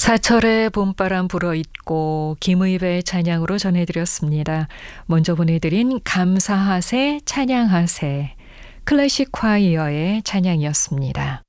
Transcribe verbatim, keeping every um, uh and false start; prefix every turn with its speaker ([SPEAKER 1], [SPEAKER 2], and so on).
[SPEAKER 1] 사철의 봄바람 불어있고 김의배의 찬양으로 전해드렸습니다. 먼저 보내드린 감사하세 찬양하세 클래식 콰이어의 찬양이었습니다.